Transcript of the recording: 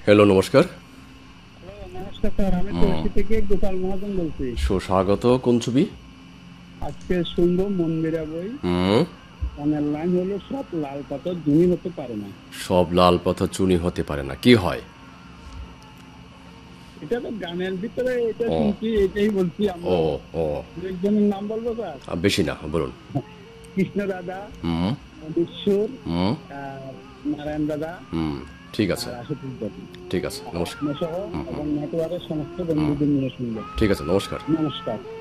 Hello, নমস্কার। নমস্কার sir, আমি তুলসী থেকে গোপাল মহাজন বলছি। সুস্বাগত। কোন ছবি? আজকে শুনবো মন্দিরা বই। হুম। গানের লাইন হলো, সব লাল পাথর ধনী হতে পারে না। সব লাল পাথর চুনি হতে পারে না, কি হয়? এটা তো গানের ভিতরে এটা ও শুনছি, এটাই বলছি ও আমরা। ও একজনের নাম বলবো স্যার। বেশি না, বলুন। কৃষ্ণ দাদা, হুম ঈশ্বর, হুম নারায়ণ দাদা, হুম ঠিক আর আছে, আশুতোষ দাদা, ঠিক আছে, নমস্কার। আপনি সহ হুম হুম এবং নেটওয়ার্কের সমস্ত হুম বন্ধুদের নিয়ে শুনবো। ঠিক আছে, নমস্কার। নমস্কার।